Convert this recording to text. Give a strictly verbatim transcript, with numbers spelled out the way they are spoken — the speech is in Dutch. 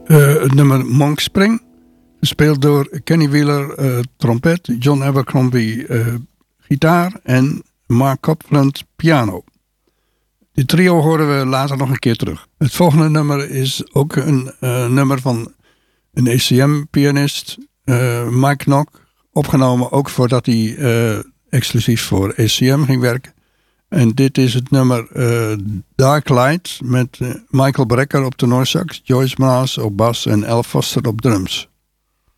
Uh, het nummer Monk Spring, gespeeld door Kenny Wheeler, uh, trompet, John Abercrombie, uh, gitaar en Mark Copland, piano. Die trio horen we later nog een keer terug. Het volgende nummer is ook een uh, nummer van een A C M-pianist, uh, Mike Knock, opgenomen ook voordat hij uh, exclusief voor A C M ging werken. En dit is het nummer uh, Dark Light met uh, Michael Brecker op tenorsax, Joyce Maas op bas en Al Foster op drums.